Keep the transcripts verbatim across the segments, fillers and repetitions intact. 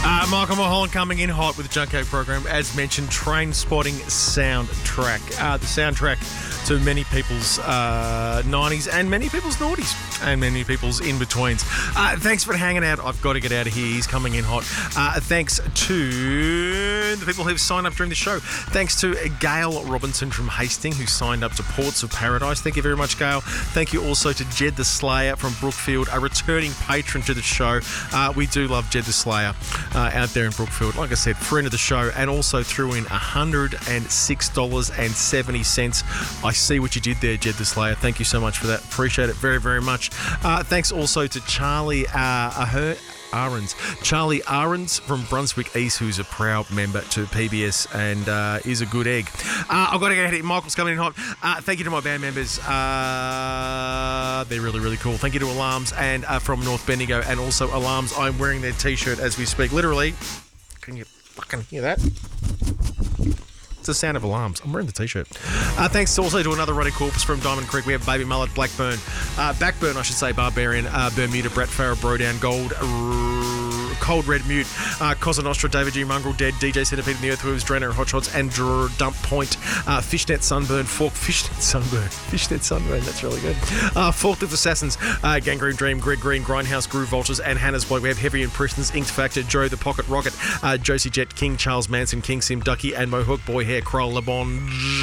Uh, Michael Mulholland coming in hot with the Junko program. As mentioned, Train Spotting soundtrack. Uh, the soundtrack to many people's uh, nineties and many people's noughties and many people's in-betweens. Uh, thanks for hanging out. I've got to get out of here. He's coming in hot. Uh, thanks to the people who've signed up during the show. Thanks to Gail Robinson from Hastings, who signed up to Ports of Paradise. Thank you very much, Gail. Thank you also to Jed the Slayer from Brookfield, a returning patron to the show. Uh, we do love Jed the Slayer uh, out there in Brookfield. Like I said, friend of the show, and also threw in one hundred six dollars and seventy cents. I see what you did there, Jed the Slayer. Thank you so much for that. Appreciate it very, very much. Uh, thanks also to Charlie uh, Aher- Ahrens. Charlie Ahrens from Brunswick East, who's a proud member to P B S and uh, is a good egg. Uh, I've got to get ahead of it. Michael's coming in hot. Uh, thank you to my band members. Uh, they're really, really cool. Thank you to Alarms and uh, from North Bendigo, and also Alarms. I'm wearing their T-shirt as we speak. Literally, can you fucking hear that? It's the sound of alarms. I'm wearing the T-shirt. Uh, thanks also to another Roddy Corpus from Diamond Creek. We have Baby Mullet, Blackburn, uh, Backburn, I should say, Barbarian, uh, Bermuda, Brett Farah, Brodown, Gold, R- Cold Red Mute, uh, Cosa Nostra, David G. Mongrel, Dead, D J Centipede, and the Earthworms, Drano, Hot Shots, and Dr- Dump Point, uh, Fishnet Sunburn, Fork, Fishnet Sunburn, Fishnet Sunburn, that's really good. Uh, Forklift Assassins, uh, Gangrene Dream, Greg Green, Grindhouse, Groove Vultures, and Hannah's Bloke. We have Heavy Impressions, Inked Factor, Joe the Pocket Rocket, uh, Josie Jet, King, Charles Manson, King Sim, Ducky, and Mohawk Boy Hair, Kroll, LeBon,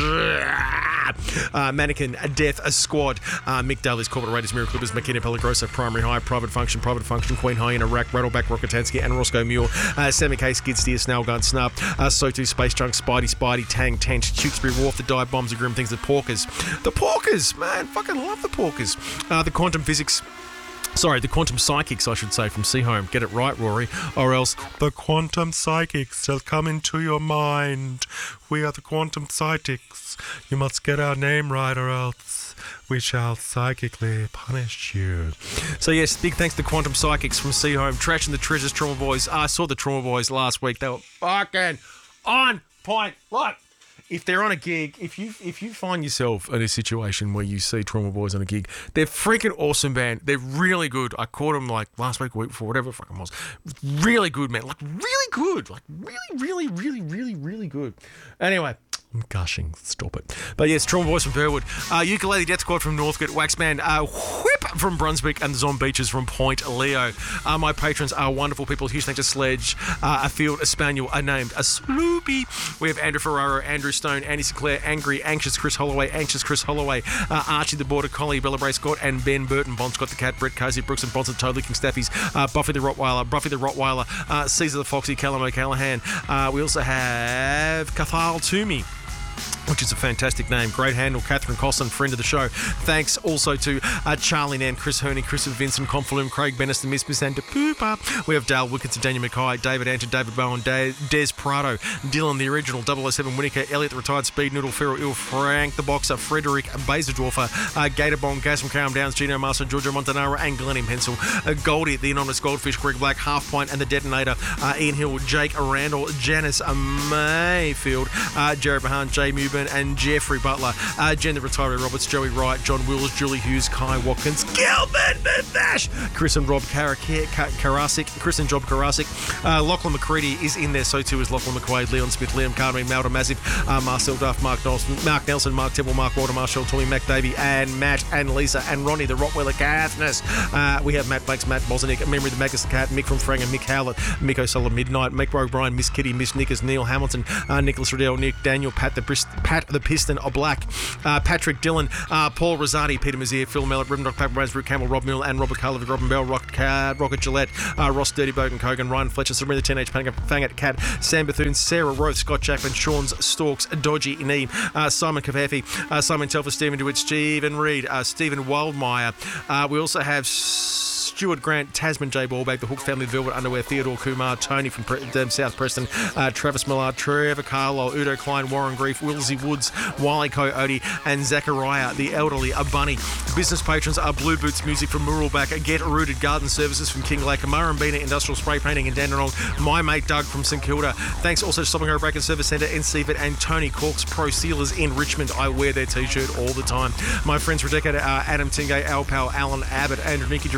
uh, Mannequin, Death, a Squad, uh, Mick Daly's Corporate Raiders, Miracle Clippers, McKenna Pellegrosa, Primary High, Private Function, Private Function, Queen Hyena, Rack, Rattleback, Rockatansky, and Roscoe Mule, uh, Sammy K, Skid Steer, Snail Gun, Snub, uh, Sotu, Space Junk, Spidey, Spidey, Tang, Tench, Tewkesbury Wharf, The Dive Bombs, The Grim Things, The Porkers. The Porkers, man, fucking love The Porkers. Uh, the Quantum Physics. Sorry, the Quantum Psychics, I should say, from Seahome. Get it right, Rory. Or else, the Quantum Psychics shall come into your mind. We are the Quantum Psychics. You must get our name right, or else we shall psychically punish you. So, yes, big thanks to Quantum Psychics from Seahome. Trash and the Treasures, Trauma Boys. I saw the Trauma Boys last week. They were fucking on point. Look. If they're on a gig, if you if you find yourself in a situation where you see Trauma Boys on a gig, they're freaking awesome band. They're really good. I caught them like last week, week before, whatever it fucking was. Really good, man. Like really good. Like really, really, really, really, really good. Anyway. I'm gushing. Stop it. But yes, Trauma Boys from Burwood. Uh, Ukulele Death Squad from Northcote. Waxman uh, Whip from Brunswick. And the Zombeaches from Point Leo. Uh, my patrons are wonderful people. Huge thanks to Sledge, uh, a Field, a Spaniel, a named a Sloopy. We have Andrew Ferraro, Andrew Stone, Andy Sinclair, Angry, Anxious Chris Holloway, Anxious Chris Holloway, uh, Archie the Border Collie, Bella Bray Scott, and Ben Burton, Bon Scott the Cat, Brett Cozy, Brooks and Bonson, Toad Licking Staffies, uh, Buffy the Rottweiler, Buffy the Rottweiler, uh, Caesar the Foxy, Callum O'Callaghan. Uh, we also have Cathal Toomey, which is a fantastic name. Great handle. Catherine Cosson, friend of the show. Thanks also to uh, Charlie Nan, Chris Herney, Chris and Vincent, Conflume, Craig Benniston, Miss Miss and Poopa. We have Dale Wilkinson, Daniel Mackay, David Anton, David Bowen, Des, Des Prado, Dylan the Original, double oh seven Winnicker, Elliot the Retired Speed Noodle, Ferro Il, Frank the Boxer, Frederick Bazerdorfer, uh, Gatorbong, Gas from Calm Downs, Gino Master, Giorgio Montanaro, and Glenn in Pencil, uh, Goldie, the Anonymous Goldfish, Greg Black, Half Pint, and the Detonator, uh, Ian Hill, Jake Randall, Janice Mayfield, uh, Jared Mahan, Jay Mewburn, and Jeffrey Butler, uh, Jen the Retiree Roberts, Joey Wright, John Wills, Julie Hughes, Kai Watkins, Gilbert Bash, Chris and Rob Kar- Karasik, Chris and Job Karasik, uh, Lachlan McCready is in there, so too is Lachlan McQuaid, Leon Smith, Liam Carmine, Malda Massive, uh, Marcel Duff, Mark Nelson, Mark Nelson, Mark Temple, Mark Walter, Marshall, Tommy, Mac Davey, and Matt, and Lisa, and Ronnie, the Rottweiler Cathnas. Uh, we have Matt Blakes, Matt Bosnick, Memory the Magus the Cat, Mick from Frang, and Mick Howlett, Mick O'Sullivan, Midnight, Mick O'Brien, Miss Kitty, Miss Nickers, Neil Hamilton, uh, Nicholas Riddell, Nick Daniel, Pat the, Brist- Pat the Piston of Black, uh, Patrick Dillon, uh, Paul Rosati, Peter Mazier, Phil Mellett, Reverend Doctor Papa Brains, Bruce Campbell, Rob Mill, and Robert Carlin, Robin Bell, Rocket Card, Rocket Gillette, uh, Ross Dirty Boat and Kogan, Ryan Fletcher, Sabrina the Teenage Panic, Fangit Cat, Sam Bethune, Sarah Roth, Scott Jackman, Sean's Storks, Dodgy Neem, uh, Simon Kafafi, uh, Simon Telfer, Stephen DeWitt, Stephen Reed, uh, Stephen Wildmeyer. Uh, we also have Stuart Grant, Tasman J. Ballbag, the Hook Family, Velvet Underwear, Theodore Kumar, Tony from Pre- um, South Preston, uh, Travis Millard, Trevor Carlo, Udo Klein, Warren Grief, Wilsey Woods, Wiley Coyote, and Zachariah, the elderly, a bunny. Business patrons are Blue Boots Music from Muralback, Get Rooted Garden Services from King Lake, Murrumbina Industrial Spray Painting in Dandenong, my mate Doug from St Kilda. Thanks also to Stopping Over Break and Service Centre, N C V I T, and Tony Corks Pro Sealers in Richmond. I wear their t-shirt all the time. My friends for a decade are Adam Tingay, Al Powell, Alan Abbott, Andrew Nicky, Drew Markle,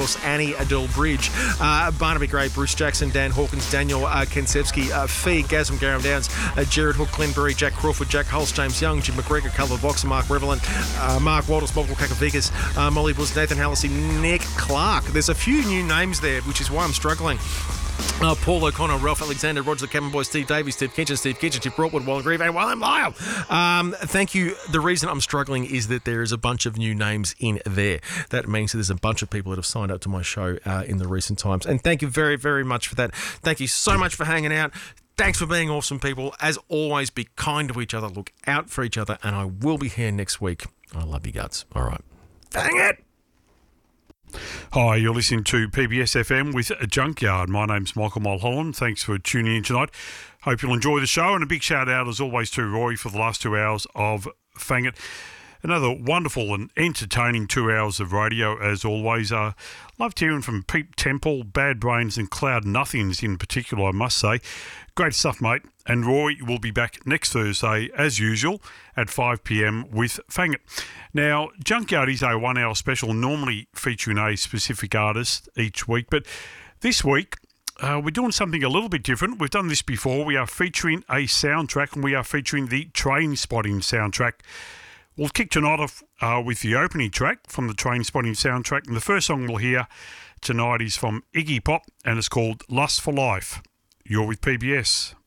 course, Annie Adele Bridge, uh, Barnaby Gray, Bruce Jackson, Dan Hawkins, Daniel uh, Kensevsky, uh, Fee, Gasm Garam Downs, uh, Jared Hook, Glenn Berry, Jack Crawford, Jack Hulse, James Young, Jim McGregor, Culver Boxer, Mark Revelant, uh, Mark Walters, Michael Kakavikas, uh, Molly Buzz, Nathan Hallisey, Nick Clark. There's a few new names there, which is why I'm struggling. Uh, Paul O'Connor, Ralph Alexander, Roger the Cabin Boy, Steve Davies, Steve Kitchen, Steve Kitchen, Chip Broadwood, Wallen Grieve, and William Lyle. Um, thank you. The reason I'm struggling is that there is a bunch of new names in there. That means that there's a bunch of people that have signed up to my show uh, in the recent times. And thank you very, very much for that. Thank you so much for hanging out. Thanks for being awesome, people. As always, be kind to each other, look out for each other, and I will be here next week. I love you guts. All right. Dang it! Hi, you're listening to P B S F M with a Junkyard. My name's Michael Mulholland. Thanks for tuning in tonight. Hope you'll enjoy the show, and a big shout out as always to Roy for the last two hours of Fang It. Another wonderful and entertaining two hours of radio as always. Uh, loved hearing from Pete Temple, Bad Brains and Cloud Nothings in particular, I must say. Great stuff, mate. And Roy will be back next Thursday, as usual, at five p.m. with Fang It. Now, Junkyard is a one-hour special, normally featuring a specific artist each week, but this week uh, we're doing something a little bit different. We've done this before. We are featuring a soundtrack, and we are featuring the Train Spotting soundtrack. We'll kick tonight off uh, with the opening track from the Train Spotting soundtrack, and the first song we'll hear tonight is from Iggy Pop, and it's called Lust for Life. You're with P B S.